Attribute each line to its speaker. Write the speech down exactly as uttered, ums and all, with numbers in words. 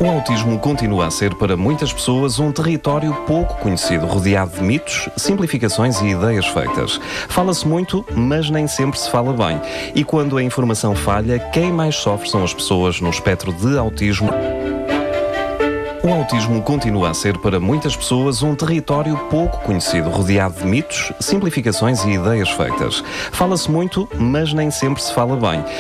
Speaker 1: O autismo continua a ser para muitas pessoas um território pouco conhecido, rodeado de mitos, simplificações e ideias feitas. Fala-se muito, mas nem sempre se fala bem. E quando a informação falha, quem mais sofre são as pessoas no espectro de autismo. O autismo continua a ser para muitas pessoas um território pouco conhecido, rodeado de mitos, simplificações e ideias feitas. Fala-se muito, mas nem sempre se fala bem.